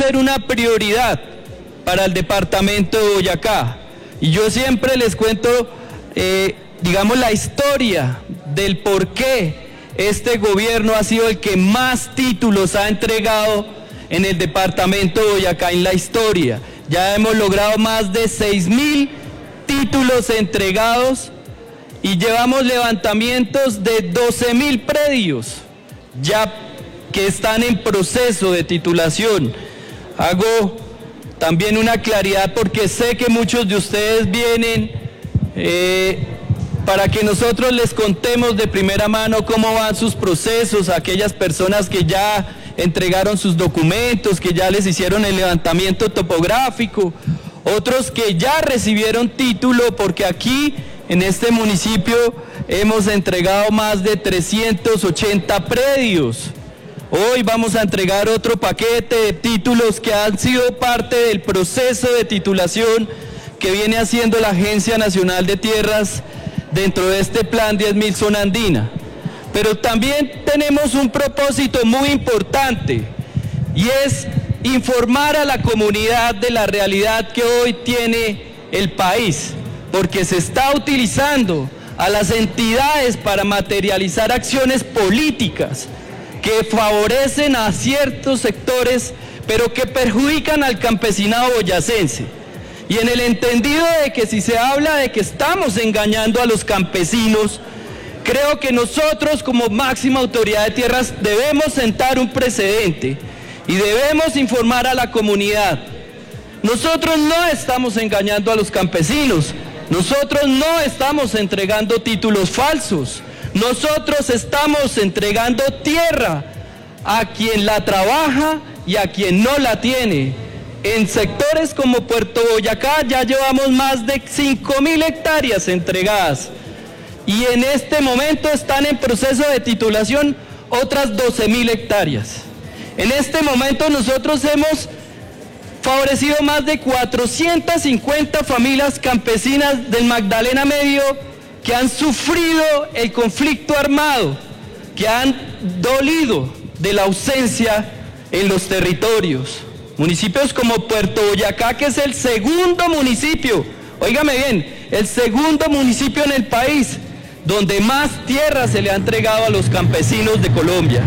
ser una prioridad para el departamento de Boyacá. Y yo siempre les cuento, digamos, la historia del por qué este gobierno ha sido el que más títulos ha entregado en el departamento de Boyacá en la historia. Ya hemos logrado más de 6.000 títulos entregados y llevamos levantamientos de 12.000 predios ya que están en proceso de titulación. Hago también una claridad porque sé que muchos de ustedes vienen para que nosotros les contemos de primera mano cómo van sus procesos a aquellas personas que ya entregaron sus documentos, que ya les hicieron el levantamiento topográfico, otros que ya recibieron título, porque aquí en este municipio hemos entregado más de 380 predios. Hoy vamos a entregar otro paquete de títulos que han sido parte del proceso de titulación que viene haciendo la Agencia Nacional de Tierras dentro de este plan 10.000 Zona Andina. Pero también tenemos un propósito muy importante y es informar a la comunidad de la realidad que hoy tiene el país, porque se está utilizando a las entidades para materializar acciones políticas que favorecen a ciertos sectores, pero que perjudican al campesinado boyacense. Y en el entendido de que si se habla de que estamos engañando a los campesinos, creo que nosotros como máxima autoridad de tierras debemos sentar un precedente y debemos informar a la comunidad. Nosotros no estamos engañando a los campesinos, nosotros no estamos entregando títulos falsos, nosotros estamos entregando tierra a quien la trabaja y a quien no la tiene. En sectores como Puerto Boyacá ya llevamos más de 5.000 hectáreas entregadas y en este momento están en proceso de titulación otras 12.000 hectáreas. En este momento nosotros hemos favorecido más de 450 familias campesinas del Magdalena Medio que han sufrido el conflicto armado, que han dolido de la ausencia en los territorios. Municipios como Puerto Boyacá, que es el segundo municipio, óigame bien, el segundo municipio en el país donde más tierra se le ha entregado a los campesinos de Colombia.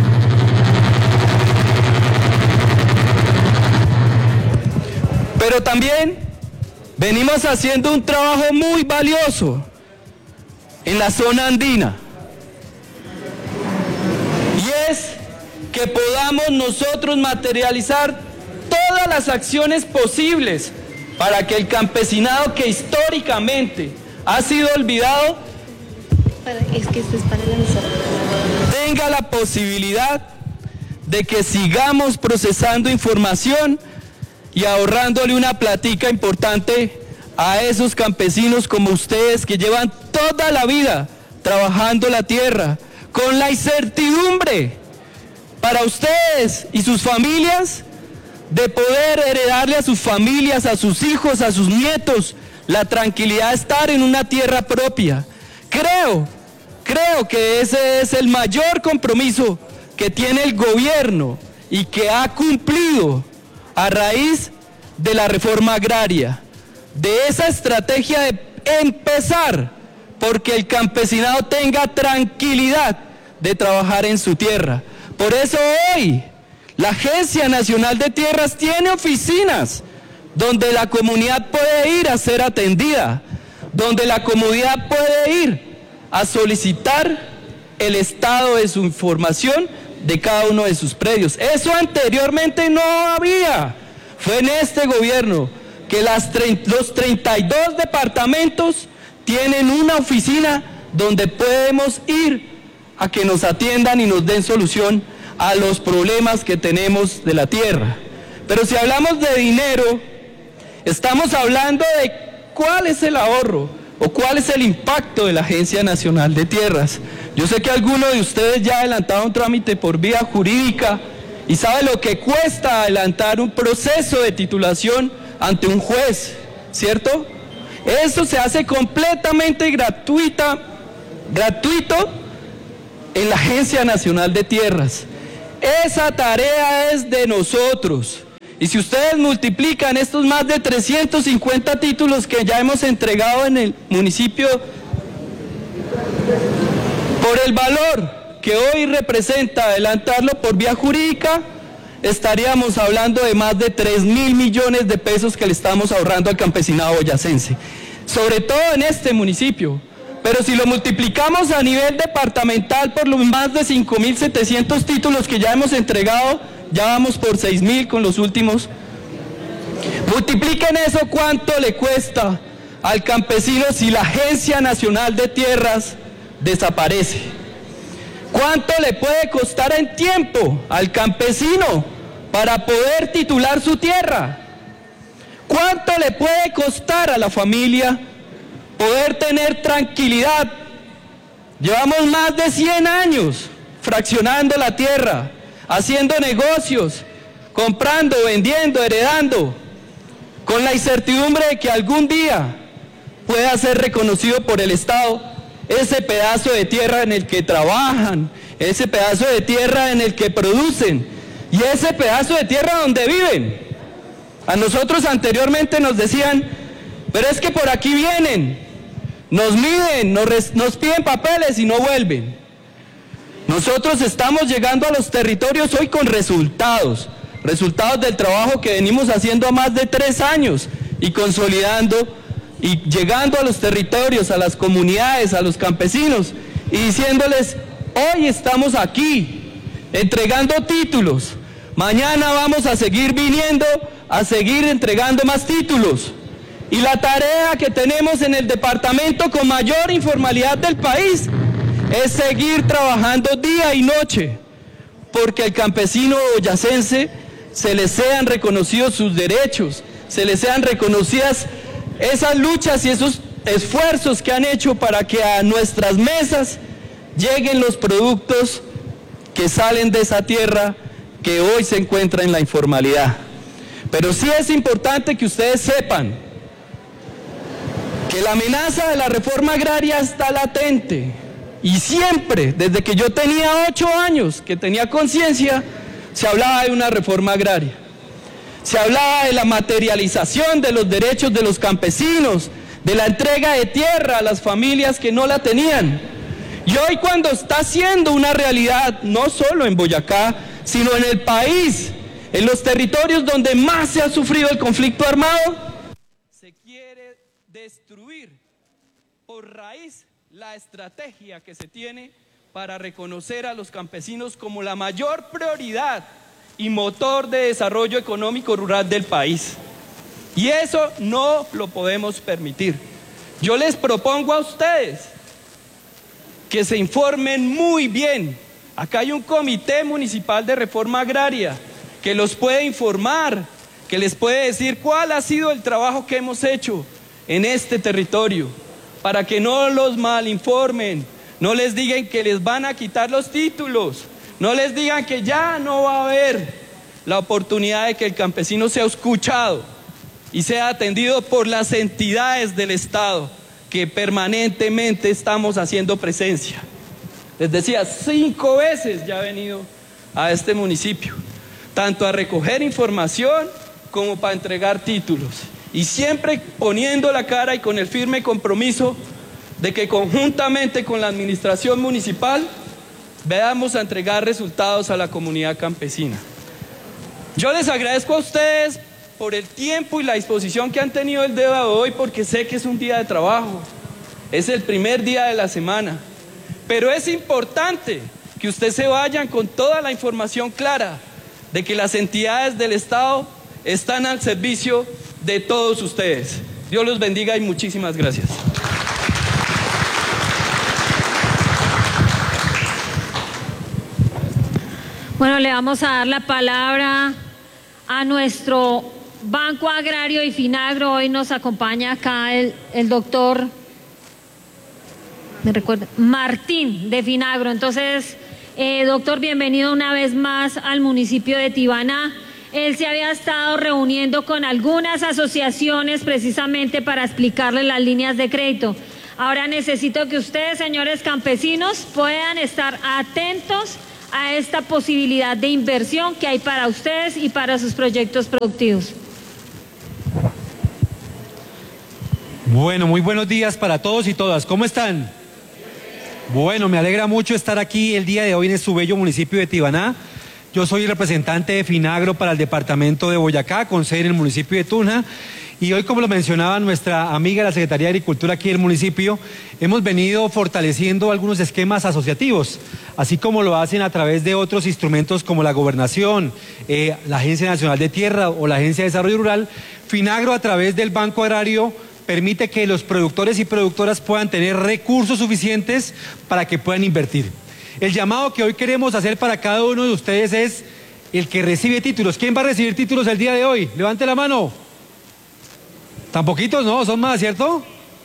Pero también venimos haciendo un trabajo muy valioso en la zona andina, y es que podamos nosotros materializar todas las acciones posibles para que el campesinado que históricamente ha sido olvidado tenga la posibilidad de que sigamos procesando información y ahorrándole una platica importante a esos campesinos como ustedes que llevan toda la vida trabajando la tierra con la incertidumbre para ustedes y sus familias de poder heredarle a sus familias, a sus hijos, a sus nietos la tranquilidad de estar en una tierra propia. Creo que ese es el mayor compromiso que tiene el gobierno y que ha cumplido a raíz de la reforma agraria, de esa estrategia de empezar porque el campesinado tenga tranquilidad de trabajar en su tierra. Por eso hoy la Agencia Nacional de Tierras tiene oficinas donde la comunidad puede ir a ser atendida, donde la comunidad puede ir a solicitar el estado de su información de cada uno de sus predios. Eso anteriormente no había. Fue en este gobierno que los 32 departamentos tienen una oficina donde podemos ir a que nos atiendan y nos den solución a los problemas que tenemos de la tierra. Pero si hablamos de dinero, estamos hablando de cuál es el ahorro o cuál es el impacto de la Agencia Nacional de Tierras. Yo sé que algunos de ustedes ya adelantaron un trámite por vía jurídica y sabe lo que cuesta adelantar un proceso de titulación ante un juez, ¿cierto? Eso se hace completamente gratuito en la Agencia Nacional de Tierras. Esa tarea es de nosotros Y si ustedes multiplican estos más de 350 títulos que ya hemos entregado en el municipio por el valor que hoy representa adelantarlo por vía jurídica, estaríamos hablando de más de 3.000 millones de pesos que le estamos ahorrando al campesinado boyacense, sobre todo en este municipio. Pero si lo multiplicamos a nivel departamental por los más de 5.700 títulos que ya hemos entregado, ya vamos por 6.000 con los últimos. Multipliquen eso, ¿cuánto le cuesta al campesino si la Agencia Nacional de Tierras desaparece? ¿Cuánto le puede costar en tiempo al campesino para poder titular su tierra? ¿Cuánto le puede costar a la familia poder tener tranquilidad? Llevamos más de 100 años fraccionando la tierra, haciendo negocios, comprando, vendiendo, heredando, con la incertidumbre de que algún día pueda ser reconocido por el Estado ese pedazo de tierra en el que trabajan, ese pedazo de tierra en el que producen y ese pedazo de tierra donde viven. A nosotros anteriormente nos decían, pero es que por aquí vienen, nos miden, nos piden papeles y no vuelven. Nosotros estamos llegando a los territorios hoy con resultados del trabajo que venimos haciendo a más de 3 años y consolidando y llegando a los territorios, a las comunidades, a los campesinos y diciéndoles, hoy estamos aquí entregando títulos, mañana vamos a seguir viniendo a seguir entregando más títulos. Y la tarea que tenemos en el departamento con mayor informalidad del país es seguir trabajando día y noche porque al campesino boyacense se le sean reconocidos sus derechos, se le sean reconocidas esas luchas y esos esfuerzos que han hecho para que a nuestras mesas lleguen los productos que salen de esa tierra que hoy se encuentra en la informalidad. Pero sí es importante que ustedes sepan que la amenaza de la reforma agraria está latente y siempre, desde que yo tenía 8 años, que tenía conciencia, se hablaba de una reforma agraria. Se hablaba de la materialización de los derechos de los campesinos, de la entrega de tierra a las familias que no la tenían. Y hoy cuando está siendo una realidad, no solo en Boyacá, sino en el país, en los territorios donde más se ha sufrido el conflicto armado, se quiere destruir por raíz la estrategia que se tiene para reconocer a los campesinos como la mayor prioridad y motor de desarrollo económico rural del país. Y eso no lo podemos permitir. Yo les propongo a ustedes que se informen muy bien. Acá hay un comité municipal de reforma agraria que los puede informar, que les puede decir cuál ha sido el trabajo que hemos hecho en este territorio, para que no los malinformen, no les digan que les van a quitar los títulos, no les digan que ya no va a haber la oportunidad de que el campesino sea escuchado y sea atendido por las entidades del Estado que permanentemente estamos haciendo presencia. Les decía, 5 veces ya he venido a este municipio, tanto a recoger información como para entregar títulos, y siempre poniendo la cara y con el firme compromiso de que conjuntamente con la administración municipal veamos a entregar resultados a la comunidad campesina. Yo les agradezco a ustedes por el tiempo y la disposición que han tenido el día de hoy, porque sé que es un día de trabajo, es el primer día de la semana, pero es importante que ustedes se vayan con toda la información clara de que las entidades del Estado están al servicio de todos ustedes. Dios los bendiga y muchísimas gracias. Bueno, le vamos a dar la palabra a nuestro Banco Agrario y Finagro. Hoy nos acompaña acá el doctor Martín de Finagro. Entonces, doctor, bienvenido una vez más al municipio de Tibaná. Él se había estado reuniendo con algunas asociaciones precisamente para explicarles las líneas de crédito. Ahora necesito que ustedes, señores campesinos, puedan estar atentos a esta posibilidad de inversión que hay para ustedes y para sus proyectos productivos. Bueno, muy buenos días para todos y todas. ¿Cómo están? Bueno, me alegra mucho estar aquí el día de hoy en su bello municipio de Tibaná. Yo soy el representante de Finagro para el departamento de Boyacá, con sede en el municipio de Tunja. Y hoy, como lo mencionaba nuestra amiga de la Secretaría de Agricultura aquí del municipio, hemos venido fortaleciendo algunos esquemas asociativos, así como lo hacen a través de otros instrumentos como la Gobernación, la Agencia Nacional de Tierra o la Agencia de Desarrollo Rural. Finagro, a través del Banco Agrario, permite que los productores y productoras puedan tener recursos suficientes para que puedan invertir. El llamado que hoy queremos hacer para cada uno de ustedes es el que recibe títulos. ¿Quién va a recibir títulos el día de hoy? Levante la mano. ¿Tan poquitos? No, son más, ¿cierto?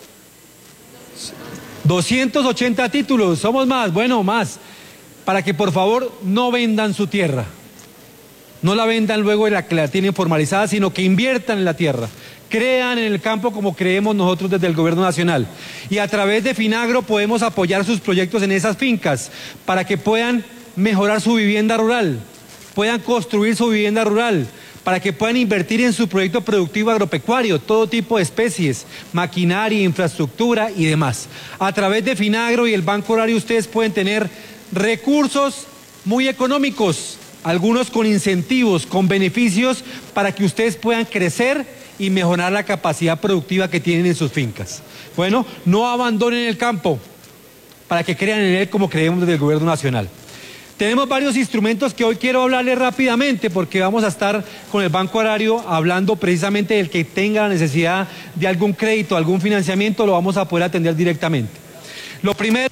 280 títulos, somos más, bueno, más. Para que por favor no vendan su tierra. No la vendan luego de la que la tienen formalizada, sino que inviertan en la tierra. Crean en el campo como creemos nosotros desde el Gobierno Nacional. Y a través de Finagro podemos apoyar sus proyectos en esas fincas para que puedan mejorar su vivienda rural, puedan construir su vivienda rural, para que puedan invertir en su proyecto productivo agropecuario, todo tipo de especies, maquinaria, infraestructura y demás. A través de Finagro y el Banco Agrario ustedes pueden tener recursos muy económicos, algunos con incentivos, con beneficios, para que ustedes puedan crecer y mejorar la capacidad productiva que tienen en sus fincas. Bueno, no abandonen el campo para que crean en él como creemos desde el Gobierno Nacional. Tenemos varios instrumentos que hoy quiero hablarles rápidamente porque vamos a estar con el Banco Agrario hablando precisamente del que tenga la necesidad de algún crédito, algún financiamiento, lo vamos a poder atender directamente. Lo primero,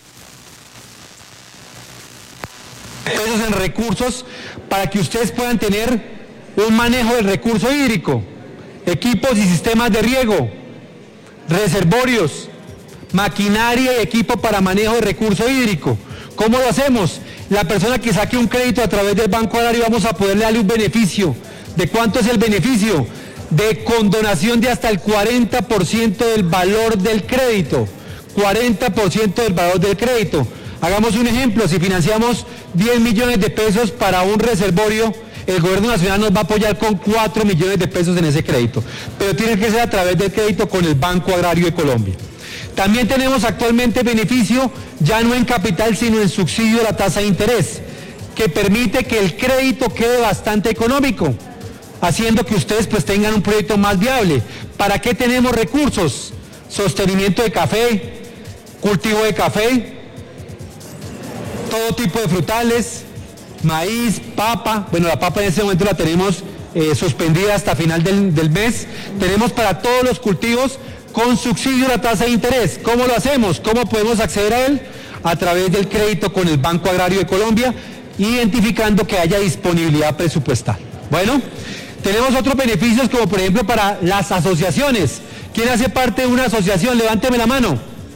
pesos en recursos para que ustedes puedan tener un manejo del recurso hídrico, equipos y sistemas de riego, reservorios, maquinaria y equipo para manejo de recurso hídrico. ¿Cómo lo hacemos? La persona que saque un crédito a través del Banco Agrario vamos a poderle darle un beneficio. ¿De cuánto es el beneficio? De condonación de hasta el 40% del valor del crédito. 40% del valor del crédito. Hagamos un ejemplo, si financiamos 10 millones de pesos para un reservorio, el Gobierno Nacional nos va a apoyar con 4 millones de pesos en ese crédito. Pero tiene que ser a través del crédito con el Banco Agrario de Colombia. También tenemos actualmente beneficio, ya no en capital, sino en subsidio a la tasa de interés, que permite que el crédito quede bastante económico, haciendo que ustedes pues tengan un proyecto más viable. ¿Para qué tenemos recursos? Sostenimiento de café, cultivo de café, todo tipo de frutales, maíz, papa. Bueno, la papa en este momento la tenemos suspendida hasta final del mes. Tenemos para todos los cultivos con subsidio a la tasa de interés. ¿Cómo lo hacemos? ¿Cómo podemos acceder a él? A través del crédito con el Banco Agrario de Colombia, identificando que haya disponibilidad presupuestal. Bueno, tenemos otros beneficios como por ejemplo para las asociaciones. ¿Quién hace parte de una asociación? Levánteme la mano.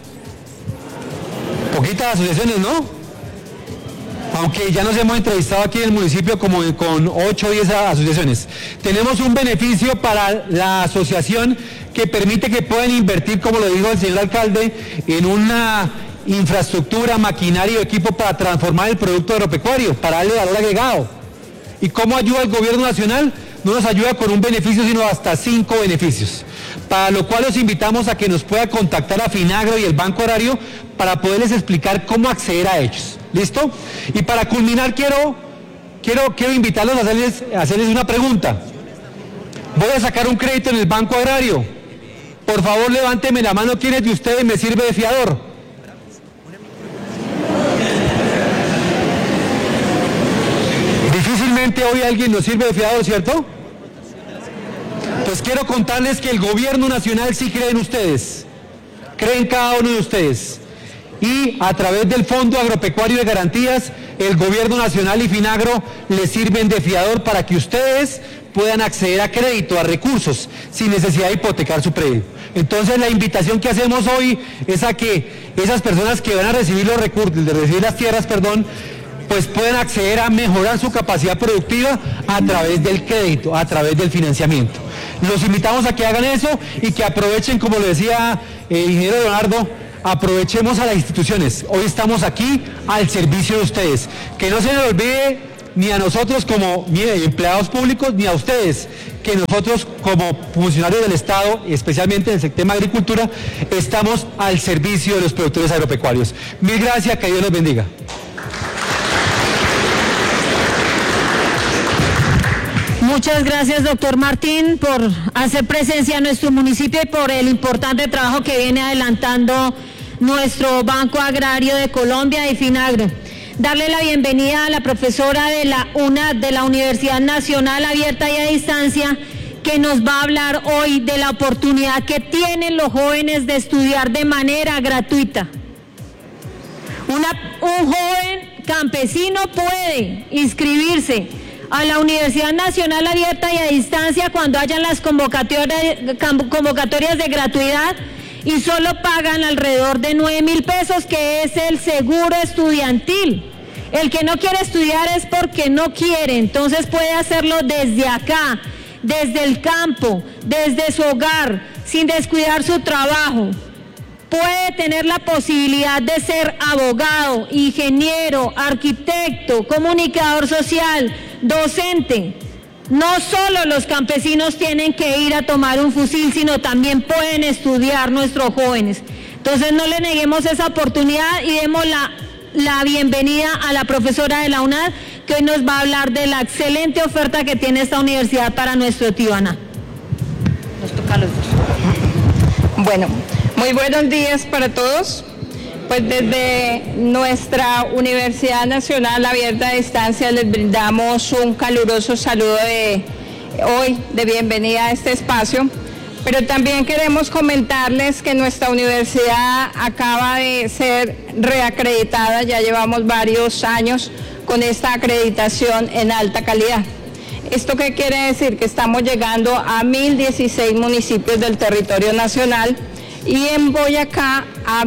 Poquitas asociaciones, ¿no? Aunque ya nos hemos entrevistado aquí en el municipio como con 8 o 10 asociaciones. Tenemos un beneficio para la asociación que permite que puedan invertir, como lo dijo el señor alcalde, en una infraestructura, maquinaria y equipo para transformar el producto agropecuario, para darle valor agregado. ¿Y cómo ayuda el Gobierno Nacional? No nos ayuda con un beneficio, sino hasta 5 beneficios. Para lo cual los invitamos a que nos pueda contactar a Finagro y el Banco Agrario para poderles explicar cómo acceder a ellos. ¿Listo? Y para culminar quiero invitarlos a hacerles una pregunta. Voy a sacar un crédito en el Banco Agrario. Por favor, levánteme la mano, ¿quiénes de ustedes me sirve de fiador? Difícilmente hoy alguien nos sirve de fiador, ¿cierto? Pues quiero contarles que el Gobierno Nacional sí cree en ustedes, cree en cada uno de ustedes. Y a través del Fondo Agropecuario de Garantías, el Gobierno Nacional y Finagro les sirven de fiador para que ustedes puedan acceder a crédito, a recursos, sin necesidad de hipotecar su predio. Entonces la invitación que hacemos hoy es a que esas personas que van a recibir los recursos, de recibir las tierras, pues puedan acceder a mejorar su capacidad productiva a través del crédito, a través del financiamiento. Los invitamos a que hagan eso y que aprovechen, como lo decía el ingeniero Leonardo, aprovechemos a las instituciones. Hoy estamos aquí al servicio de ustedes. Que no se nos olvide ni a nosotros como empleados públicos, ni a ustedes, que nosotros como funcionarios del Estado, especialmente en el tema de agricultura, estamos al servicio de los productores agropecuarios. Mil gracias, que Dios los bendiga. Muchas gracias, doctor Martín, por hacer presencia en nuestro municipio y por el importante trabajo que viene adelantando nuestro Banco Agrario de Colombia y Finagro. Darle la bienvenida a la profesora de la UNAD, de la Universidad Nacional Abierta y a Distancia, que nos va a hablar hoy de la oportunidad que tienen los jóvenes de estudiar de manera gratuita. Un joven campesino puede inscribirse a la Universidad Nacional Abierta y a Distancia cuando hayan las convocatorias de gratuidad y solo pagan alrededor de 9.000 pesos, que es el seguro estudiantil. El que no quiere estudiar es porque no quiere, entonces puede hacerlo desde acá, desde el campo, desde su hogar, sin descuidar su trabajo. Puede tener la posibilidad de ser abogado, ingeniero, arquitecto, comunicador social, docente. No solo los campesinos tienen que ir a tomar un fusil, sino también pueden estudiar nuestros jóvenes. Entonces no le neguemos esa oportunidad y demos la bienvenida a la profesora de la UNAD, que hoy nos va a hablar de la excelente oferta que tiene esta universidad para nuestro Tibana. Nos toca a los dos. Bueno, muy buenos días para todos. Pues desde nuestra Universidad Nacional Abierta a Distancia les brindamos un caluroso saludo de bienvenida a este espacio, pero también queremos comentarles que nuestra universidad acaba de ser reacreditada, ya llevamos varios años con esta acreditación en alta calidad. ¿Esto qué quiere decir? Que estamos llegando a 1.016 municipios del territorio nacional y en Boyacá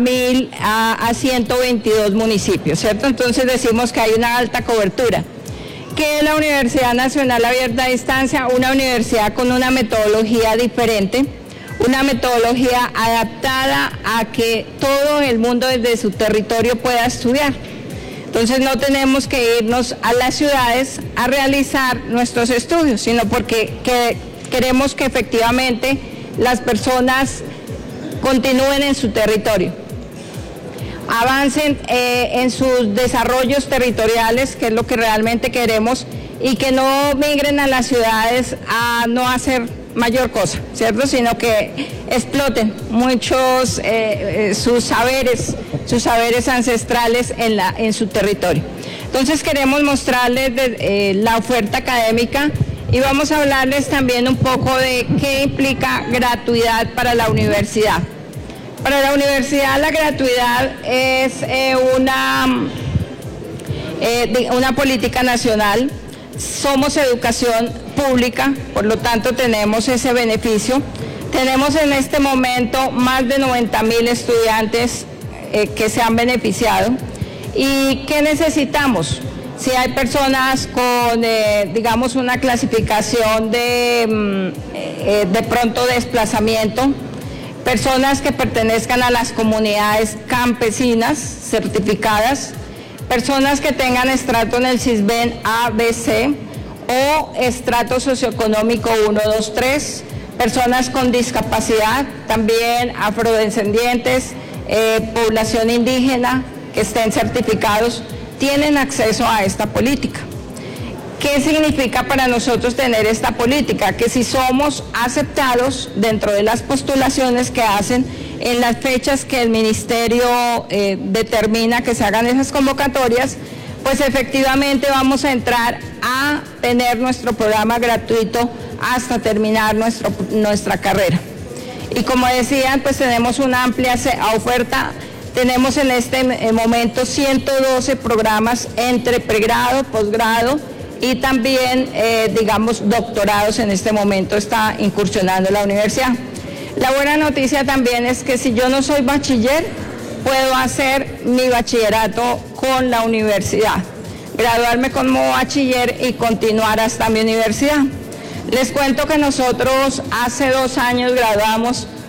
a 122 municipios, ¿cierto? Entonces decimos que hay una alta cobertura. ¿Qué es la Universidad Nacional Abierta a Distancia? Una universidad con una metodología diferente, una metodología adaptada a que todo el mundo desde su territorio pueda estudiar. Entonces no tenemos que irnos a las ciudades a realizar nuestros estudios, sino porque queremos que efectivamente las personas continúen en su territorio, avancen en sus desarrollos territoriales, que es lo que realmente queremos, y que no migren a las ciudades a no hacer mayor cosa, ¿cierto? Sino que exploten muchos sus saberes ancestrales en su territorio. Entonces queremos mostrarles la oferta académica y vamos a hablarles también un poco de qué implica gratuidad para la universidad. Para la universidad la gratuidad es una política nacional. Somos educación pública, por lo tanto tenemos ese beneficio. Tenemos en este momento más de 90.000 estudiantes que se han beneficiado. ¿Y qué necesitamos? Si hay personas con, digamos, una clasificación de pronto desplazamiento, personas que pertenezcan a las comunidades campesinas certificadas, personas que tengan estrato en el Sisbén A, B, C o estrato socioeconómico 1, 2, 3, personas con discapacidad, también afrodescendientes, población indígena que estén certificados, tienen acceso a esta política. ¿Qué significa para nosotros tener esta política? Que si somos aceptados dentro de las postulaciones que hacen en las fechas que el ministerio determina que se hagan esas convocatorias, pues efectivamente vamos a entrar a tener nuestro programa gratuito hasta terminar nuestra carrera. Y como decían, pues tenemos una amplia oferta. Tenemos en este momento 112 programas entre pregrado, posgrado y también, digamos, doctorados. En este momento está incursionando la universidad. La buena noticia también es que si yo no soy bachiller, puedo hacer mi bachillerato con la universidad, graduarme como bachiller y continuar hasta mi universidad. Les cuento que nosotros hace 2 años graduamos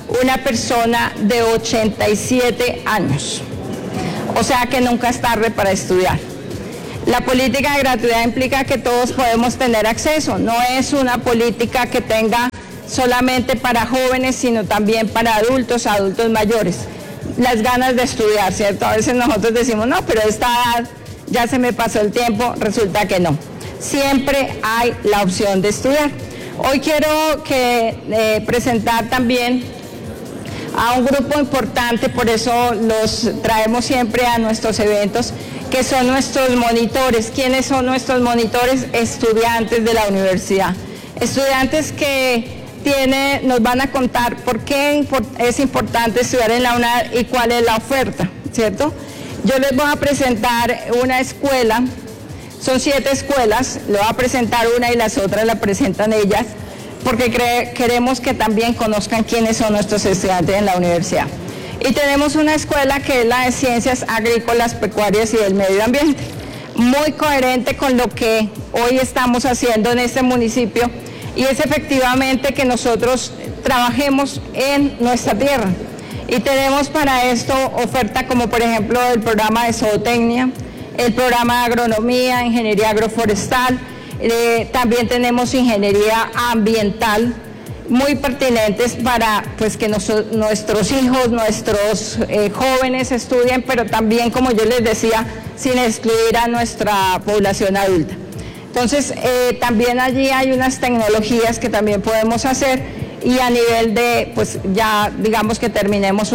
una persona de 87 años. O sea que nunca es tarde para estudiar. La política de gratuidad implica que todos podemos tener acceso, no es una política que tenga solamente para jóvenes, sino también para adultos mayores. Las ganas de estudiar, ¿cierto? A veces nosotros decimos, no, pero a esta edad ya se me pasó el tiempo, resulta que no. Siempre hay la opción de estudiar. Hoy quiero presentar también a un grupo importante, por eso los traemos siempre a nuestros eventos, que son nuestros monitores. ¿Quiénes son nuestros monitores? Estudiantes de la universidad. Estudiantes que nos van a contar por qué es importante estudiar en la UNAD y cuál es la oferta, ¿cierto? Yo les voy a presentar una escuela, son 7 escuelas, le voy a presentar una y las otras la presentan ellas, porque queremos que también conozcan quiénes son nuestros estudiantes en la universidad. Y tenemos una escuela que es la de Ciencias Agrícolas, Pecuarias y del Medio Ambiente, muy coherente con lo que hoy estamos haciendo en este municipio, y es efectivamente que nosotros trabajemos en nuestra tierra. Y tenemos para esto oferta como por ejemplo el programa de zootecnia, el programa de agronomía, ingeniería agroforestal, también tenemos ingeniería ambiental, muy pertinentes para pues que nuestros hijos, nuestros jóvenes estudien, pero también, como yo les decía, sin excluir a nuestra población adulta. Entonces, también allí hay unas tecnologías que también podemos hacer, y a nivel de, pues ya digamos que terminemos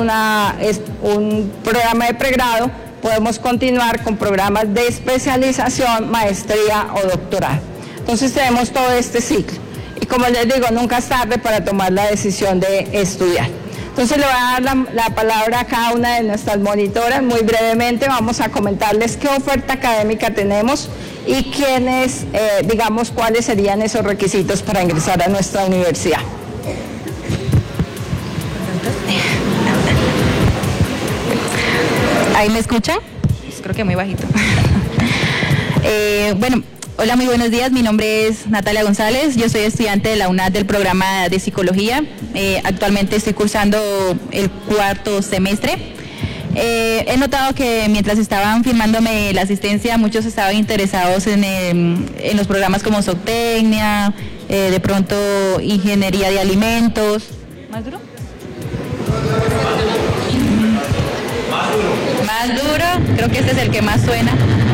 un programa de pregrado, podemos continuar con programas de especialización, maestría o doctorado. Entonces tenemos todo este ciclo. Y como les digo, nunca es tarde para tomar la decisión de estudiar. Entonces le voy a dar la palabra a cada una de nuestras monitoras. Muy brevemente vamos a comentarles qué oferta académica tenemos y quiénes, digamos, cuáles serían esos requisitos para ingresar a nuestra universidad. ¿Ahí me escuchan? Pues creo que muy bajito. Bueno, hola, muy buenos días. Mi nombre es Natalia González. Yo soy estudiante de la UNAD del programa de Psicología. Actualmente estoy cursando el 4º semestre. He notado que mientras estaban firmándome la asistencia, muchos estaban interesados en los programas como zootecnia, de pronto ingeniería de alimentos. ¿Más duro? Más duro, creo que este es el que más suena.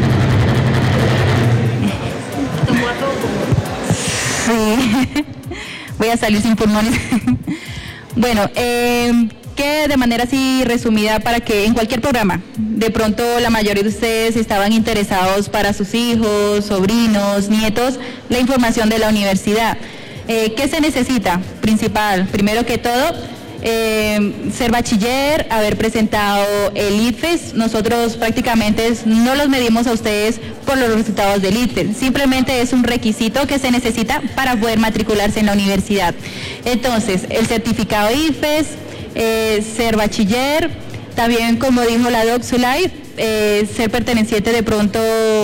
Sí, voy a salir sin pulmones. Bueno, que de manera así resumida, para que en cualquier programa, de pronto la mayoría de ustedes estaban interesados para sus hijos, sobrinos, nietos, la información de la universidad. ¿Qué se necesita? Primero que todo, ser bachiller, haber presentado el IFES. Nosotros prácticamente no los medimos a ustedes por los resultados del IFES, simplemente es un requisito que se necesita para poder matricularse en la universidad. Entonces, el certificado IFES, ser bachiller, también, como dijo la Doc Zulay, ser perteneciente de pronto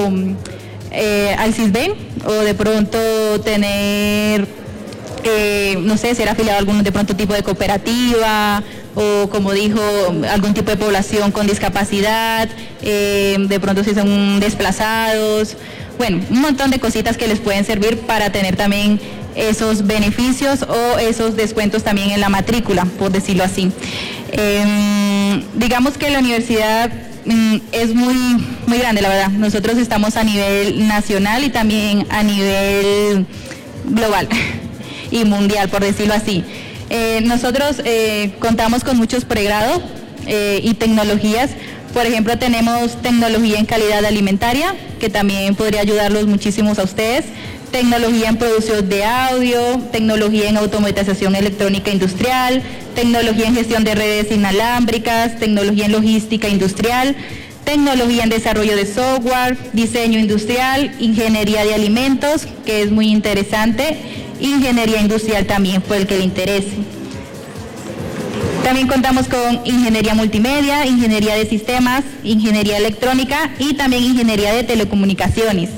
al CISBEN, o de pronto tener, no sé, ser afiliado a algún de pronto tipo de cooperativa, o como dijo, algún tipo de población con discapacidad, de pronto si son desplazados, bueno, un montón de cositas que les pueden servir para tener también esos beneficios o esos descuentos también en la matrícula, por decirlo así. Digamos que la universidad es muy grande, la verdad. Nosotros estamos a nivel nacional y también a nivel global y mundial, por decirlo así. Nosotros contamos con muchos pregrados y tecnologías. Por ejemplo, tenemos tecnología en calidad alimentaria, que también podría ayudarlos muchísimos a ustedes. Tecnología en producción de audio, tecnología en automatización electrónica industrial, tecnología en gestión de redes inalámbricas, tecnología en logística industrial, tecnología en desarrollo de software, diseño industrial, ingeniería de alimentos, que es muy interesante, ingeniería industrial también, por el que le interese. También contamos con ingeniería multimedia, ingeniería de sistemas, ingeniería electrónica y también ingeniería de telecomunicaciones.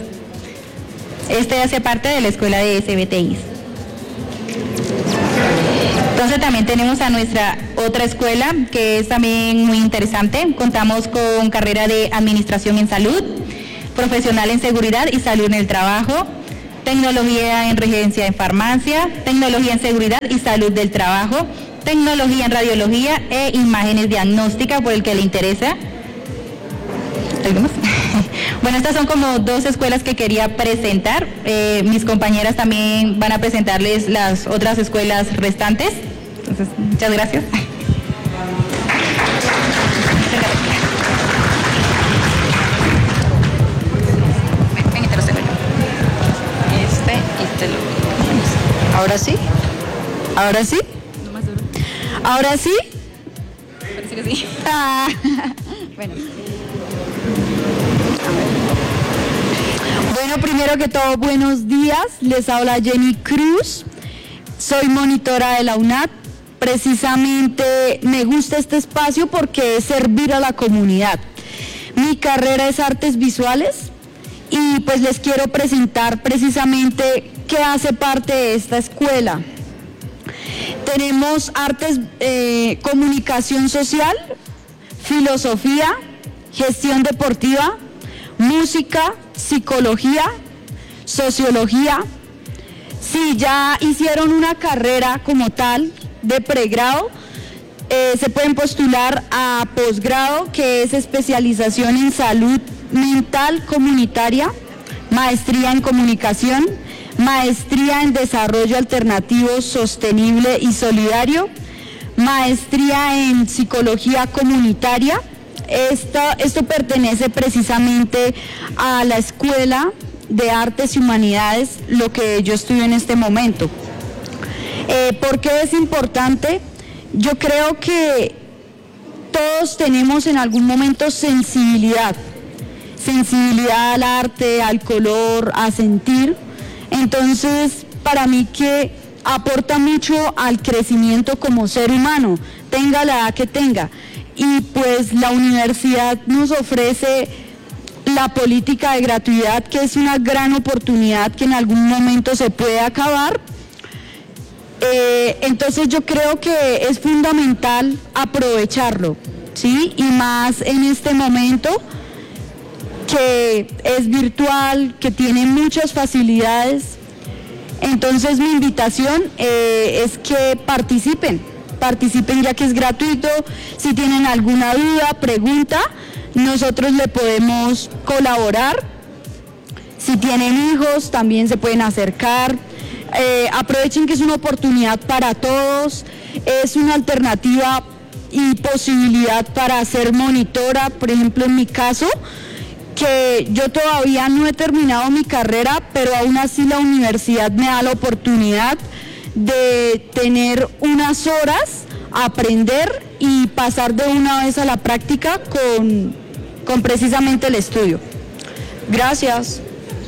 Este hace parte de la escuela de SBTIs. Entonces también tenemos a nuestra otra escuela que es también muy interesante. Contamos con carrera de Administración en Salud, Profesional en Seguridad y Salud en el Trabajo, Tecnología en Regencia en Farmacia, Tecnología en Seguridad y Salud del Trabajo, Tecnología en Radiología e Imágenes Diagnóstica, por el que le interesa. ¿Algo más? Bueno, estas son como 2 escuelas que quería presentar. Mis compañeras también van a presentarles las otras escuelas restantes. Entonces, muchas gracias. ¿Ahora sí? ¿Ahora sí? ¿Ahora sí? Parece que sí. Bueno. Bueno, primero que todo, buenos días. Les habla Jenny Cruz. Soy monitora de la UNAD. Precisamente me gusta este espacio porque es servir a la comunidad. Mi carrera es Artes Visuales y pues les quiero presentar precisamente qué hace parte de esta escuela. Tenemos artes, comunicación social, filosofía, gestión deportiva, música, psicología, sociología. Si ya hicieron una carrera como tal de pregrado, se pueden postular a posgrado, que es especialización en salud mental comunitaria, maestría en comunicación, maestría en desarrollo alternativo, sostenible y solidario, maestría en psicología comunitaria. Esto pertenece precisamente a la Escuela de Artes y Humanidades, lo que yo estudio en este momento. ¿Por qué es importante? Yo creo que todos tenemos en algún momento sensibilidad al arte, al color, a sentir. Entonces, para mí que aporta mucho al crecimiento como ser humano, tenga la edad que tenga. Y pues la universidad nos ofrece la política de gratuidad, que es una gran oportunidad que en algún momento se puede acabar. Entonces yo creo que es fundamental aprovecharlo, ¿sí? Y más en este momento que es virtual, que tiene muchas facilidades. Entonces mi invitación es que participen ya que es gratuito. Si tienen alguna duda, pregunta, nosotros le podemos colaborar. Si tienen hijos, también se pueden acercar. Aprovechen que es una oportunidad para todos, es una alternativa y posibilidad para ser monitora. Por ejemplo, en mi caso, que yo todavía no he terminado mi carrera, pero aún así la universidad me da la oportunidad de tener unas horas, aprender y pasar de una vez a la práctica con precisamente el estudio. Gracias.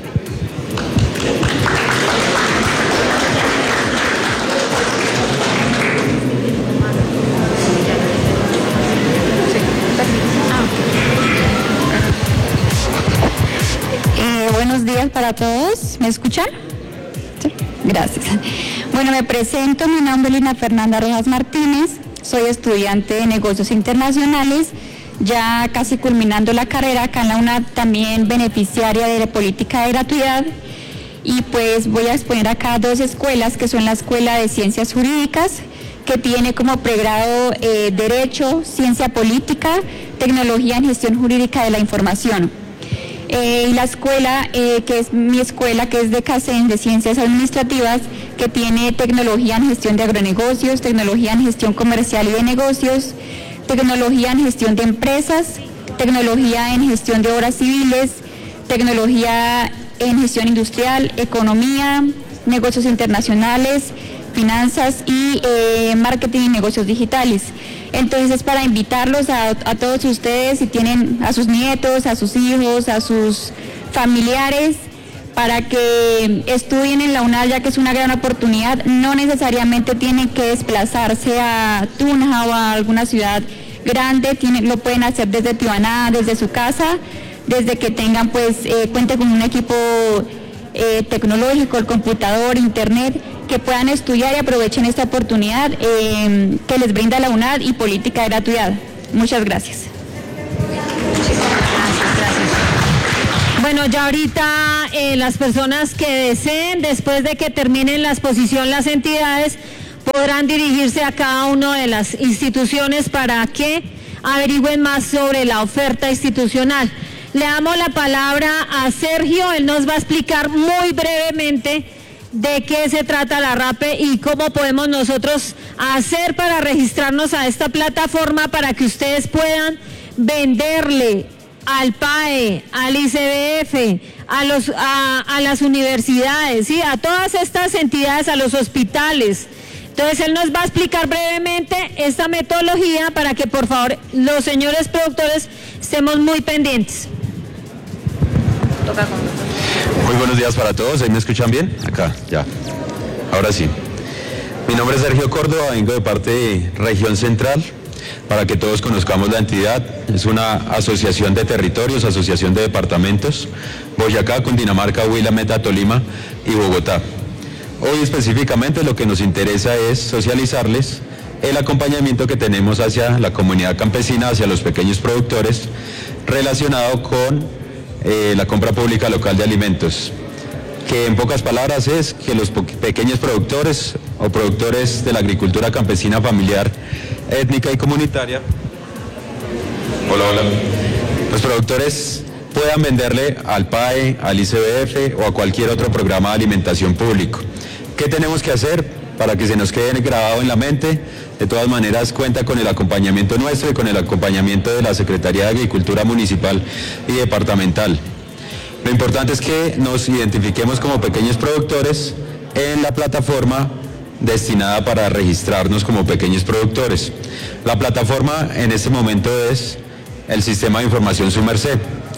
Buenos días para todos. ¿Me escuchan? Sí. Gracias. Bueno, me presento. Mi nombre es Lina Fernanda Rojas Martínez. Soy estudiante de Negocios Internacionales, ya casi culminando la carrera acá en la UNAD, también beneficiaria de la política de gratuidad. Y pues voy a exponer acá 2 escuelas, que son la Escuela de Ciencias Jurídicas, que tiene como pregrado Derecho, Ciencia Política, Tecnología en Gestión Jurídica de la Información. Y la escuela, que es mi escuela, que es de CACEN, de Ciencias Administrativas, que tiene Tecnología en Gestión de Agronegocios, Tecnología en Gestión Comercial y de Negocios, Tecnología en Gestión de Empresas, Tecnología en Gestión de Obras Civiles, Tecnología en Gestión Industrial, Economía, Negocios Internacionales, Finanzas y Marketing y Negocios Digitales. Entonces es para invitarlos a todos ustedes, si tienen a sus nietos, a sus hijos, a sus familiares, para que estudien en la UNAD, ya que es una gran oportunidad. No necesariamente tienen que desplazarse a Tunja o a alguna ciudad grande, lo pueden hacer desde Tibaná, desde su casa, desde que tengan cuenten con un equipo tecnológico, el computador, internet, que puedan estudiar y aprovechen esta oportunidad que les brinda la UNAD y política de gratuidad. Muchas gracias. Bueno, ya ahorita las personas que deseen, después de que terminen la exposición las entidades, podrán dirigirse a cada una de las instituciones para que averigüen más sobre la oferta institucional. Le damos la palabra a Sergio, él nos va a explicar muy brevemente de qué se trata la RAPE y cómo podemos nosotros hacer para registrarnos a esta plataforma para que ustedes puedan venderle al PAE, al ICBF, a las universidades, ¿sí? A todas estas entidades, a los hospitales. Entonces él nos va a explicar brevemente esta metodología para que por favor los señores productores estemos muy pendientes. Muy buenos días para todos, ¿ahí me escuchan bien? Acá, ya, ahora sí. Mi nombre es Sergio Córdoba, vengo de parte de Región Central, para que todos conozcamos la entidad. Es una asociación de territorios, asociación de departamentos, Boyacá, Cundinamarca, Huila, Meta, Tolima y Bogotá. Hoy específicamente lo que nos interesa es socializarles el acompañamiento que tenemos hacia la comunidad campesina, hacia los pequeños productores, relacionado con la compra pública local de alimentos, que en pocas palabras es que los pequeños productores o productores de la agricultura campesina familiar, étnica y comunitaria, los productores puedan venderle al PAE, al ICBF o a cualquier otro programa de alimentación público. ¿Qué tenemos que hacer para que se nos quede grabado en la mente? De todas maneras cuenta con el acompañamiento nuestro y con el acompañamiento de la Secretaría de Agricultura Municipal y Departamental. Lo importante es que nos identifiquemos como pequeños productores en la plataforma destinada para registrarnos como pequeños productores. La plataforma en este momento es el Sistema de Información Sumerced,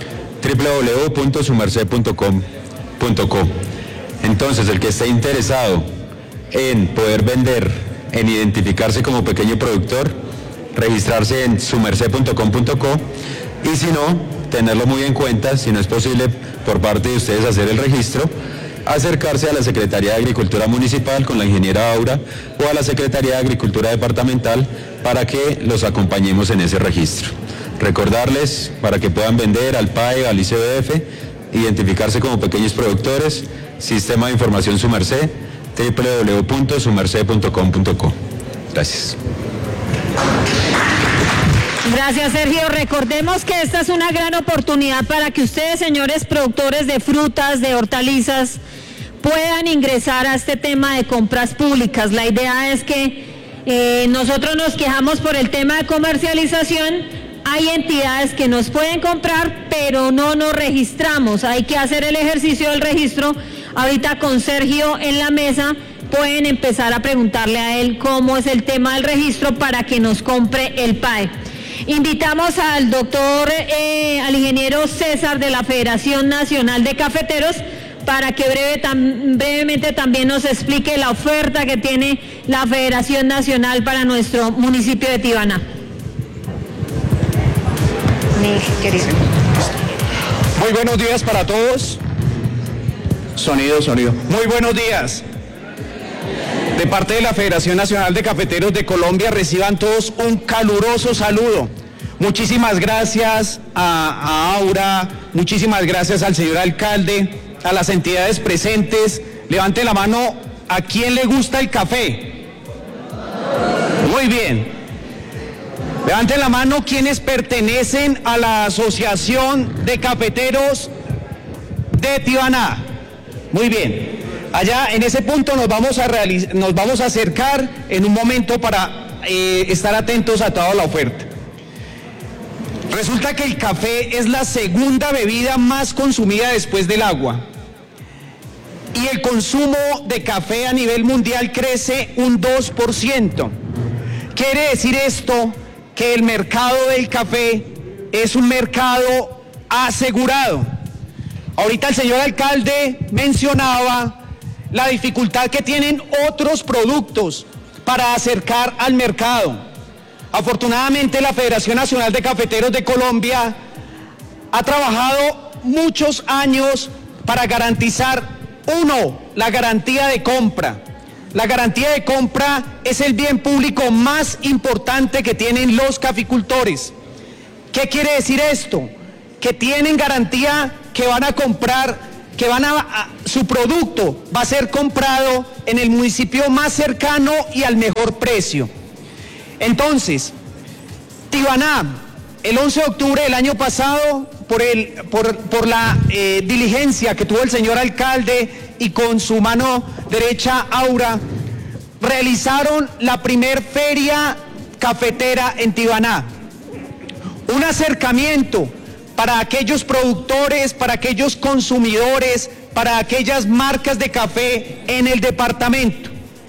www.sumerced.com.co. Entonces, el que esté interesado en poder vender, en identificarse como pequeño productor, registrarse en sumerced.com.co, y si no, tenerlo muy en cuenta, si no es posible por parte de ustedes hacer el registro, acercarse a la Secretaría de Agricultura Municipal con la ingeniera Aura o a la Secretaría de Agricultura Departamental para que los acompañemos en ese registro. Recordarles para que puedan vender al PAE, al ICBF, identificarse como pequeños productores, Sistema de Información Sumerced, www.sumerced.com.co. Gracias. Gracias, Sergio. Recordemos que esta es una gran oportunidad para que ustedes, señores productores de frutas, de hortalizas, puedan ingresar a este tema de compras públicas. La idea es que nosotros nos quejamos por el tema de comercialización. Hay entidades que nos pueden comprar, pero no nos registramos. Hay que hacer el ejercicio del registro. Ahorita con Sergio en la mesa pueden empezar a preguntarle a él cómo es el tema del registro para que nos compre el PAE. Invitamos al doctor, al ingeniero César de la Federación Nacional de Cafeteros para que brevemente también nos explique la oferta que tiene la Federación Nacional para nuestro municipio de Tibana. Muy buenos días para todos. Sonido. Muy buenos días. De parte de la Federación Nacional de Cafeteros de Colombia, reciban todos un caluroso saludo. Muchísimas gracias a Aura, muchísimas gracias al señor alcalde, a las entidades presentes. Levante la mano a quien le gusta el café. Muy bien. Levanten la mano quienes pertenecen a la Asociación de Cafeteros de Tibana. Muy bien. Allá en ese punto nos vamos a acercar en un momento para estar atentos a toda la oferta. Resulta que el café es la segunda bebida más consumida después del agua. Y el consumo de café a nivel mundial crece un 2%. Quiere decir esto que el mercado del café es un mercado asegurado. Ahorita el señor alcalde mencionaba la dificultad que tienen otros productos para acercar al mercado. Afortunadamente la Federación Nacional de Cafeteros de Colombia ha trabajado muchos años para garantizar, uno, la garantía de compra, La garantía de compra es el bien público más importante que tienen los caficultores. ¿Qué quiere decir esto? Que tienen garantía que van a comprar, su producto va a ser comprado en el municipio más cercano y al mejor precio. Entonces, Tibaná, el 11 de octubre del año pasado, por la diligencia que tuvo el señor alcalde y con su mano derecha, Aura, realizaron la primer feria cafetera en Tibaná. Un acercamiento para aquellos productores, para aquellos consumidores, para aquellas marcas de café en el departamento.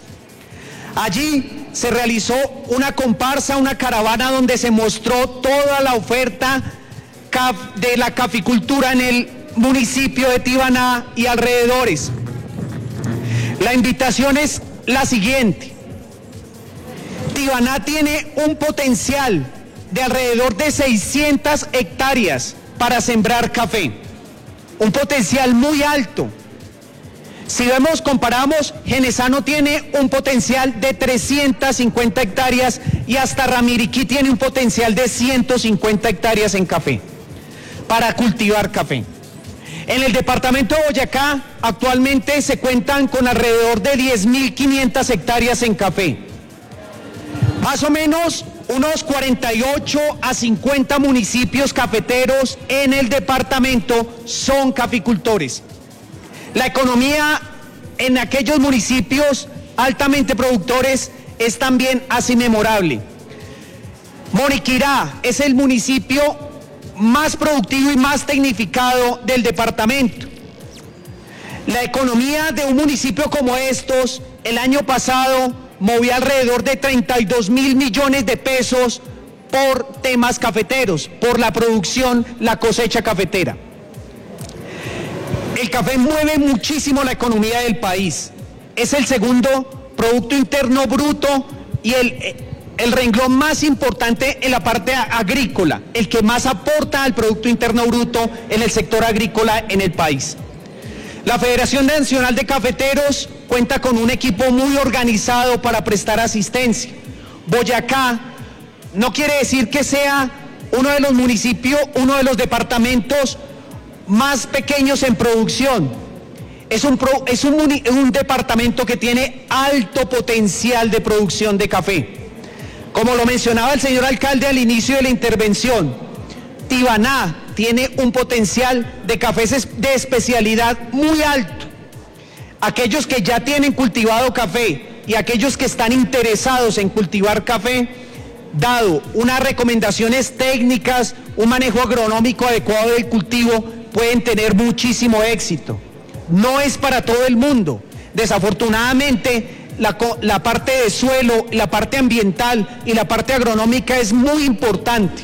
Allí se realizó una comparsa, una caravana donde se mostró toda la oferta de la caficultura en el municipio de Tibaná y alrededores. La invitación es la siguiente. Tibaná tiene un potencial de alrededor de 600 hectáreas para sembrar café, un potencial muy alto. Si comparamos, Genesano tiene un potencial de 350 hectáreas y hasta Ramiriquí tiene un potencial de 150 hectáreas en café, para cultivar café. En el departamento de Boyacá actualmente se cuentan con alrededor de 10.500 hectáreas en café. Más o menos unos 48 a 50 municipios cafeteros en el departamento son caficultores. La economía en aquellos municipios altamente productores es también así memorable. Moriquirá es el municipio más productivo y más tecnificado del departamento. La economía de un municipio como estos, el año pasado, movía alrededor de 32.000 millones de pesos por temas cafeteros, por la producción, la cosecha cafetera. El café mueve muchísimo la economía del país. Es el segundo Producto Interno Bruto y el renglón más importante en la parte agrícola, el que más aporta al Producto Interno Bruto en el sector agrícola en el país. La Federación Nacional de Cafeteros cuenta con un equipo muy organizado para prestar asistencia. Boyacá no quiere decir que sea uno de los municipios, uno de los departamentos más pequeños en producción. Es un departamento que tiene alto potencial de producción de café. Como lo mencionaba el señor alcalde al inicio de la intervención, Tibaná tiene un potencial de cafés de especialidad muy alto. Aquellos que ya tienen cultivado café y aquellos que están interesados en cultivar café, dado unas recomendaciones técnicas, un manejo agronómico adecuado del cultivo, pueden tener muchísimo éxito. No es para todo el mundo. Desafortunadamente, la parte de suelo, la parte ambiental y la parte agronómica es muy importante.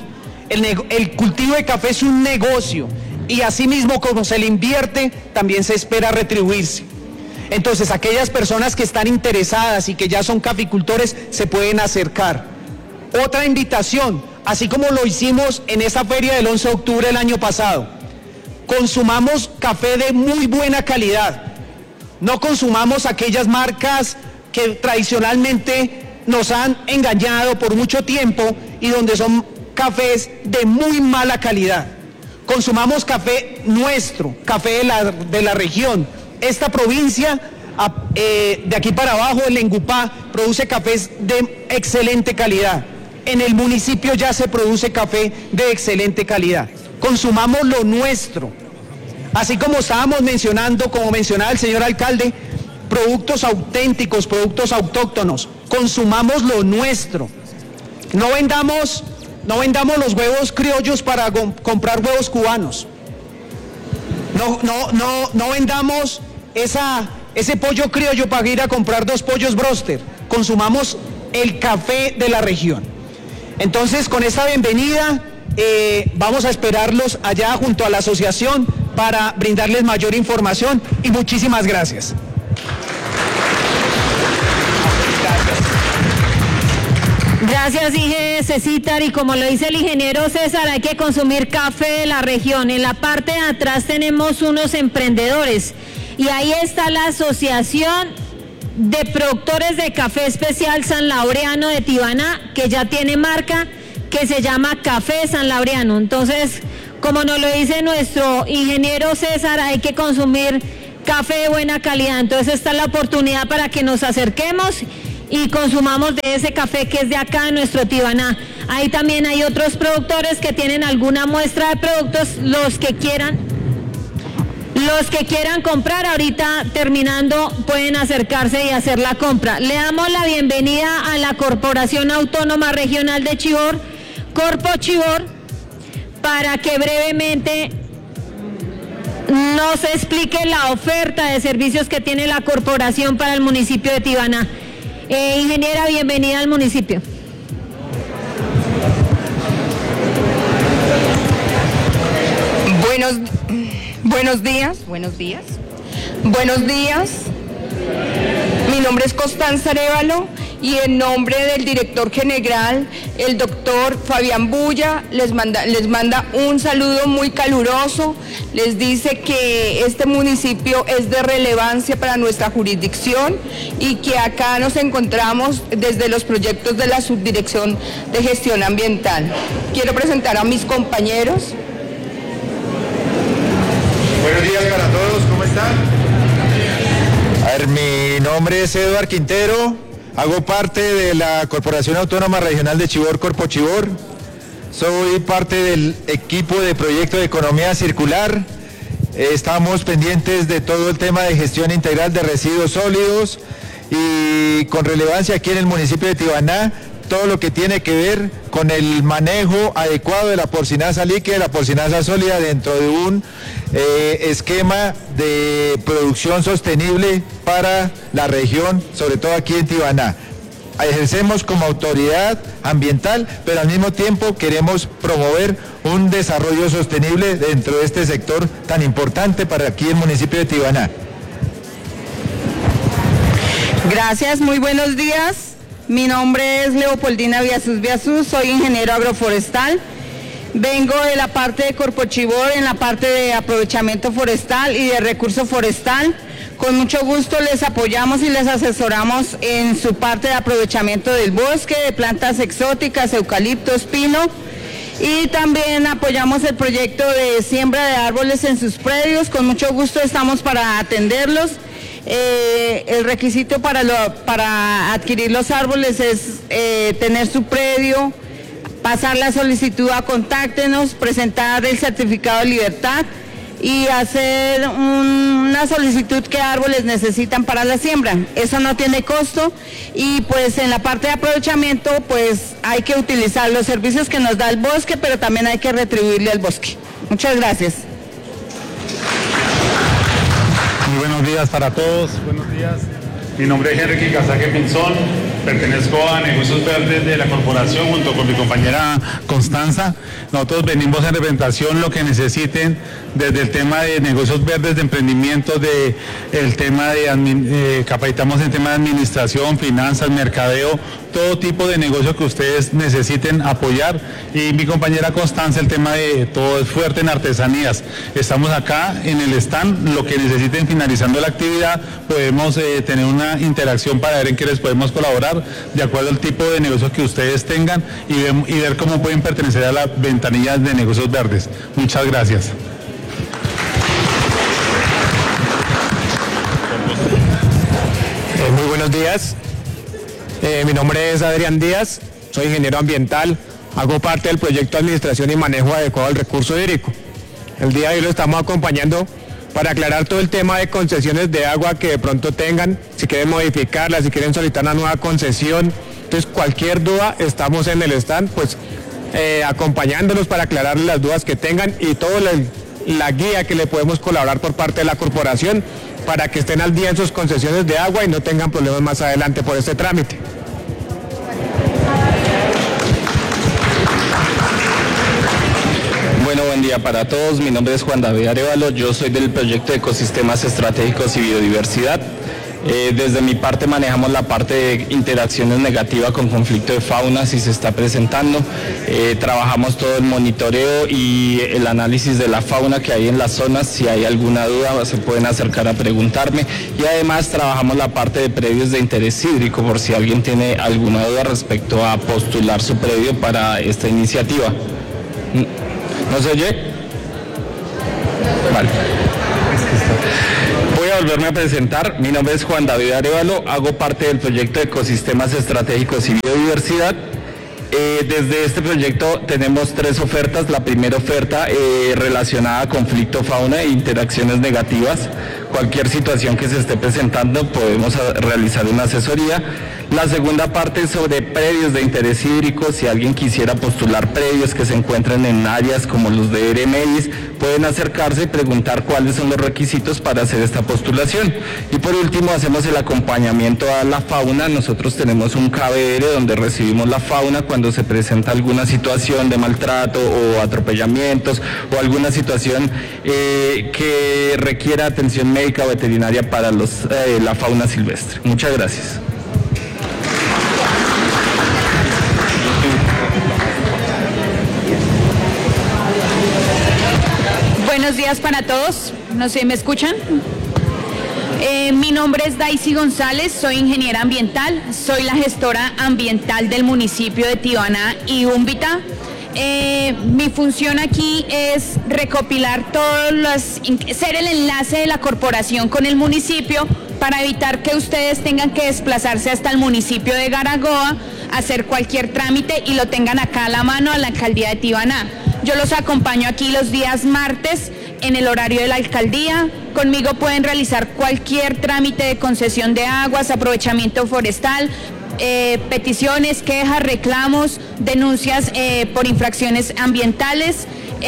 El cultivo de café es un negocio y asimismo como se le invierte, también se espera retribuirse. Entonces, aquellas personas que están interesadas y que ya son caficultores se pueden acercar. Otra invitación, así como lo hicimos en esa feria del 11 de octubre del año pasado, consumamos café de muy buena calidad. No consumamos aquellas marcas que tradicionalmente nos han engañado por mucho tiempo y donde son cafés de muy mala calidad. Consumamos café nuestro, café de la región. Esta provincia, de aquí para abajo, el Engupá, produce cafés de excelente calidad. En el municipio ya se produce café de excelente calidad. Consumamos lo nuestro. Así como estábamos mencionando, como mencionaba el señor alcalde, productos auténticos, productos autóctonos. Consumamos lo nuestro. No vendamos los huevos criollos para comprar huevos cubanos. No vendamos ese pollo criollo para ir a comprar 2 pollos broster. Consumamos el café de la región. Entonces, con esta bienvenida, vamos a esperarlos allá junto a la asociación para brindarles mayor información y muchísimas gracias. Gracias, Inge Cecitar, y como lo dice el ingeniero César, hay que consumir café de la región. En la parte de atrás tenemos unos emprendedores y ahí está la Asociación de productores de café especial San Laureano de Tibaná, que ya tiene marca, que se llama Café San Laureano. Entonces, como nos lo dice nuestro ingeniero César, hay que consumir café de buena calidad. Entonces, esta es la oportunidad para que nos acerquemos y consumamos de ese café que es de acá, de nuestro Tibaná. Ahí también hay otros productores que tienen alguna muestra de productos, los que quieran comprar, ahorita terminando pueden acercarse y hacer la compra. Le damos la bienvenida a la Corporación Autónoma Regional de Chivor, Corpo Chivor, para que brevemente nos explique la oferta de servicios que tiene la corporación para el municipio de Tibaná. Ingeniera, bienvenida al municipio. Buenos días. Mi nombre es Constanza Arévalo y en nombre del director general, el doctor Fabián Bulla, les manda un saludo muy caluroso. Les dice que este municipio es de relevancia para nuestra jurisdicción y que acá nos encontramos desde los proyectos de la Subdirección de Gestión Ambiental. Quiero presentar a mis compañeros. Buenos días para todos, ¿cómo están? A ver, mi nombre es Eduardo Quintero, hago parte de la Corporación Autónoma Regional de Chivor, Corpo Chivor. Soy parte del equipo de proyecto de economía circular. Estamos pendientes de todo el tema de gestión integral de residuos sólidos y con relevancia aquí en el municipio de Tibaná, todo lo que tiene que ver con el manejo adecuado de la porcinaza líquida y la porcinaza sólida dentro de un esquema de producción sostenible para la región, sobre todo aquí en Tibaná. Ejercemos como autoridad ambiental, pero al mismo tiempo queremos promover un desarrollo sostenible dentro de este sector tan importante para aquí el municipio de Tibaná. Gracias, muy buenos días. Mi nombre es Leopoldina Biasús, soy ingeniero agroforestal. Vengo de la parte de Corpo Chivor, en la parte de aprovechamiento forestal y de recurso forestal. Con mucho gusto les apoyamos y les asesoramos en su parte de aprovechamiento del bosque, de plantas exóticas, eucaliptos, pino. Y también apoyamos el proyecto de siembra de árboles en sus predios. Con mucho gusto estamos para atenderlos. El requisito para adquirir los árboles es tener su predio, pasar la solicitud a Contáctenos, presentar el certificado de libertad y hacer una solicitud que árboles necesitan para la siembra. Eso no tiene costo y pues en la parte de aprovechamiento pues hay que utilizar los servicios que nos da el bosque, pero también hay que retribuirle al bosque. Muchas gracias. Muy buenos días para todos, buenos días. Mi nombre es Enrique Casaque Pinzón, pertenezco a Negocios Verdes de la corporación junto con mi compañera Constanza. Nosotros venimos en representación lo que necesiten desde el tema de negocios verdes, de emprendimiento, el tema de capacitamos en tema de administración, finanzas, mercadeo, todo tipo de negocio que ustedes necesiten apoyar. Y mi compañera Constanza, el tema de todo es fuerte en artesanías. Estamos acá en el stand, lo que necesiten finalizando la actividad, podemos tener una interacción para ver en qué les podemos colaborar de acuerdo al tipo de negocio que ustedes tengan y ver cómo pueden pertenecer a la ventanilla de negocios verdes. Muchas gracias. Muy buenos días. Mi nombre es Adrián Díaz, soy ingeniero ambiental, hago parte del proyecto de administración y manejo adecuado del recurso hídrico. El día de hoy lo estamos acompañando para aclarar todo el tema de concesiones de agua que de pronto tengan, si quieren modificarla, si quieren solicitar una nueva concesión. Entonces cualquier duda, estamos en el stand, pues acompañándolos para aclararles las dudas que tengan y toda la guía que le podemos colaborar por parte de la corporación para que estén al día en sus concesiones de agua y no tengan problemas más adelante por este trámite. Bueno, buen día para todos. Mi nombre es Juan David Arévalo. Yo soy del proyecto de Ecosistemas Estratégicos y Biodiversidad. Desde mi parte manejamos la parte de interacciones negativas con conflicto de fauna si se está presentando. Trabajamos todo el monitoreo y el análisis de la fauna que hay en las zonas. Si hay alguna duda se pueden acercar a preguntarme. Y además trabajamos la parte de predios de interés hídrico por si alguien tiene alguna duda respecto a postular su predio para esta iniciativa. ¿No se oye? Vale. Voy a volverme a presentar. Mi nombre es Juan David Arevalo, hago parte del proyecto de Ecosistemas Estratégicos y Biodiversidad. Desde este proyecto tenemos 3 ofertas. La primera oferta relacionada a conflicto fauna e interacciones negativas. Cualquier situación que se esté presentando podemos realizar una asesoría. La segunda parte es sobre predios de interés hídrico. Si alguien quisiera postular predios que se encuentren en áreas como los de RMIs, pueden acercarse y preguntar cuáles son los requisitos para hacer esta postulación. Y por último hacemos el acompañamiento a la fauna. Nosotros tenemos un KBR donde recibimos la fauna cuando se presenta alguna situación de maltrato o atropellamientos o alguna situación que requiera atención médica o veterinaria para la fauna silvestre. Muchas gracias. Buenos días para todos, no sé, ¿me escuchan? Mi nombre es Daisy González, soy ingeniera ambiental, soy la gestora ambiental del municipio de Tibaná y Úmbita. Mi función aquí es recopilar ser el enlace de la corporación con el municipio para evitar que ustedes tengan que desplazarse hasta el municipio de Garagoa, hacer cualquier trámite y lo tengan acá a la mano a la alcaldía de Tibaná. Yo los acompaño aquí los días martes en el horario de la alcaldía. Conmigo pueden realizar cualquier trámite de concesión de aguas, aprovechamiento forestal, peticiones, quejas, reclamos, denuncias por infracciones ambientales,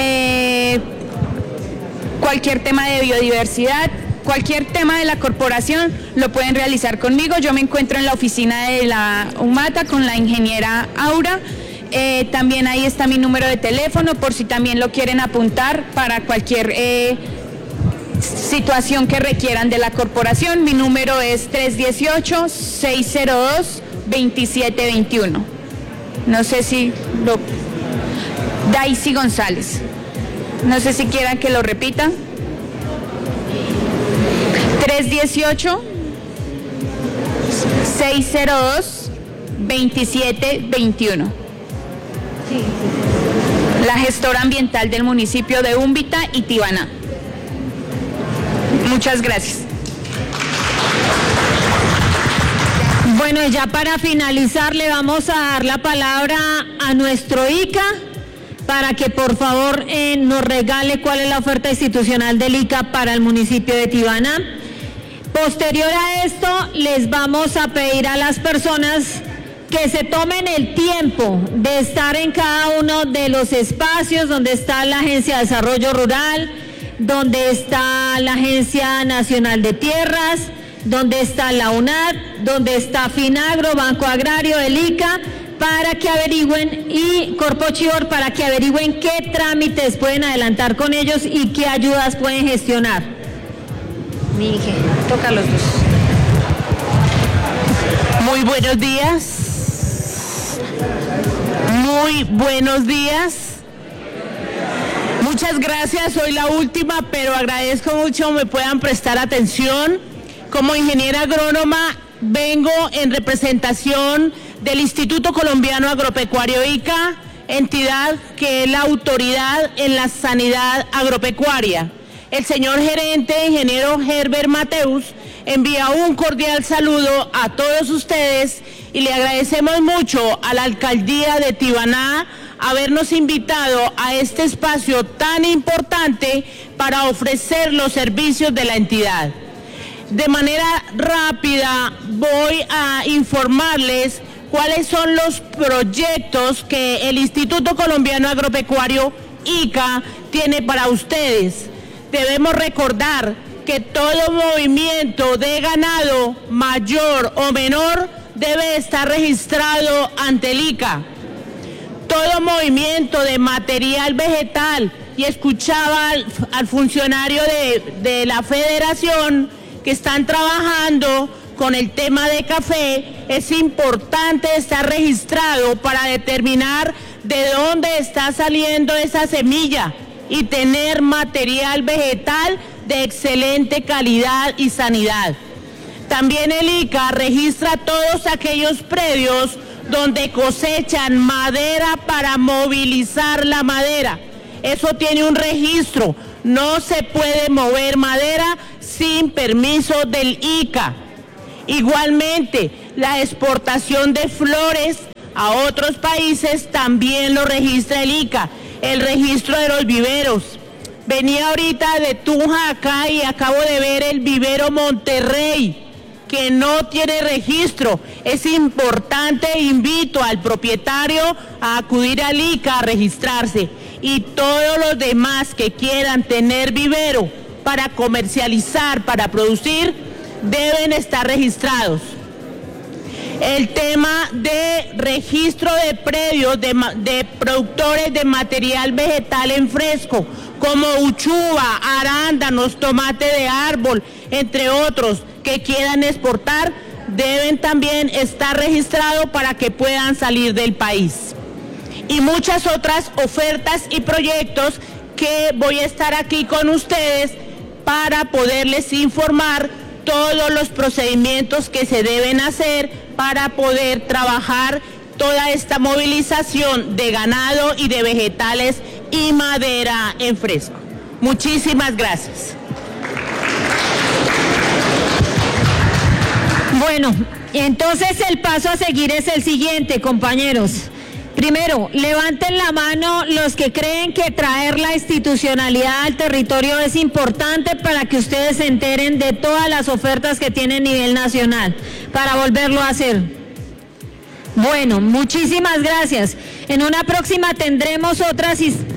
cualquier tema de biodiversidad, cualquier tema de la corporación lo pueden realizar conmigo. Yo me encuentro en la oficina de la UMATA con la ingeniera Aura. También ahí está mi número de teléfono por si también lo quieren apuntar para cualquier situación que requieran de la corporación. Mi número es 318-602-2721. No sé si lo... Daisy González. No sé si quieran que lo repita. 318-602-2721. La gestora ambiental del municipio de Úmbita y Tibaná. Muchas gracias. Bueno, ya para finalizar le vamos a dar la palabra a nuestro ICA para que por favor nos regale cuál es la oferta institucional del ICA para el municipio de Tibaná. Posterior a esto les vamos a pedir a las personas que se tomen el tiempo de estar en cada uno de los espacios donde está la Agencia de Desarrollo Rural, donde está la Agencia Nacional de Tierras, donde está la UNAD, donde está Finagro, Banco Agrario, el ICA, para que averigüen, y Corpochivor, para que averigüen qué trámites pueden adelantar con ellos y qué ayudas pueden gestionar. Miguel, toca los dos. Muy buenos días. Muy buenos días. Muchas gracias, soy la última, pero agradezco mucho me puedan prestar atención. Como ingeniera agrónoma vengo en representación del Instituto Colombiano Agropecuario ICA, entidad que es la autoridad en la sanidad agropecuaria. El señor gerente, ingeniero Herbert Mateus, envía un cordial saludo a todos ustedes y le agradecemos mucho a la alcaldía de Tibaná habernos invitado a este espacio tan importante para ofrecer los servicios de la entidad. De manera rápida voy a informarles cuáles son los proyectos que el Instituto Colombiano Agropecuario ICA tiene para ustedes. Debemos recordar que todo movimiento de ganado mayor o menor debe estar registrado ante el ICA. Todo movimiento de material vegetal, y escuchaba al funcionario de la federación que están trabajando con el tema de café, es importante estar registrado para determinar de dónde está saliendo esa semilla y tener material vegetal de excelente calidad y sanidad. También el ICA registra todos aquellos predios donde cosechan madera para movilizar la madera. Eso tiene un registro. No se puede mover madera sin permiso del ICA. Igualmente, la exportación de flores a otros países también lo registra el ICA. El registro de los viveros. Venía ahorita de Tunja acá y acabo de ver el vivero Monterrey, que no tiene registro. Es importante, invito al propietario a acudir al ICA a registrarse. Y todos los demás que quieran tener vivero para comercializar, para producir, deben estar registrados. El tema de registro de predios de productores de material vegetal en fresco, como uchuva, arándanos, tomate de árbol, entre otros, que quieran exportar, deben también estar registrados para que puedan salir del país. Y muchas otras ofertas y proyectos que voy a estar aquí con ustedes para poderles informar todos los procedimientos que se deben hacer para poder trabajar toda esta movilización de ganado y de vegetales y madera en fresco. Muchísimas gracias. Bueno, entonces el paso a seguir es el siguiente, compañeros. Primero, levanten la mano los que creen que traer la institucionalidad al territorio es importante para que ustedes se enteren de todas las ofertas que tiene a nivel nacional, para volverlo a hacer. Bueno, muchísimas gracias. En una próxima tendremos otras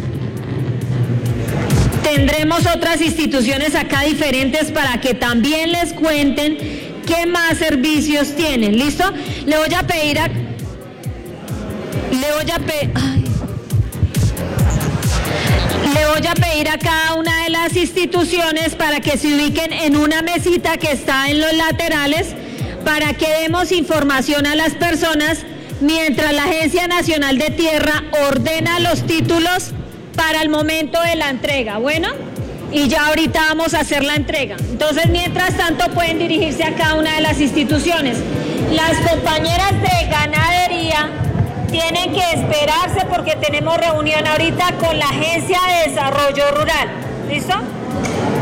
instituciones acá diferentes para que también les cuenten qué más servicios tienen. ¿Listo? Le voy a pedir a cada una de las instituciones para que se ubiquen en una mesita que está en los laterales para que demos información a las personas mientras la Agencia Nacional de Tierra ordena los títulos para el momento de la entrega. Bueno, y ya ahorita vamos a hacer la entrega. Entonces, mientras tanto, pueden dirigirse a cada una de las instituciones. Las compañeras de ganadería tienen que esperarse porque tenemos reunión ahorita con la Agencia de Desarrollo Rural. ¿Listo?